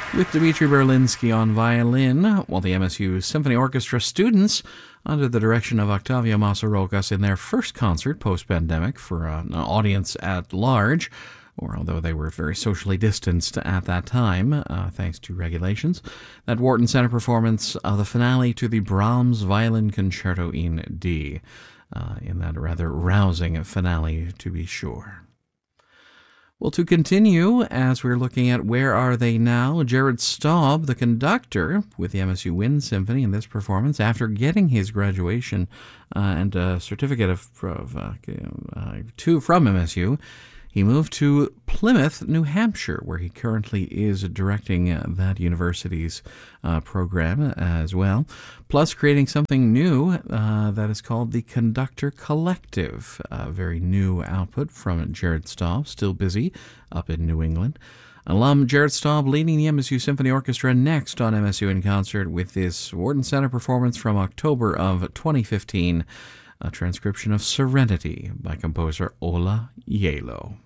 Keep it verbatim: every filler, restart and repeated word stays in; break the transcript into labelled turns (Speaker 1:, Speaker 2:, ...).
Speaker 1: with Dmitry Berlinsky on violin, while the M S U Symphony Orchestra students, under the direction of Octavio Masarokas in their first concert post-pandemic for an audience at large, or although they were very socially distanced at that time, uh, thanks to regulations, that Wharton Center performance of the finale to the Brahms Violin Concerto in D, uh, in that rather rousing finale, to be sure. Well, to continue, as we're looking at Where Are They Now, Jared Staub, the conductor with the M S U Wind Symphony in this performance, after getting his graduation uh, and a certificate of, of uh, uh, two from M S U, he moved to Plymouth, New Hampshire, where he currently is directing uh, that university's uh, program as well, plus creating something new uh, that is called the Conductor Collective, a very new output from Jared Staub, still busy up in New England. Alum Jared Staub leading the M S U Symphony Orchestra next on M S U in Concert with this Wharton Center performance from October of twenty fifteen, a transcription of Serenity by composer Ola Gjeilo.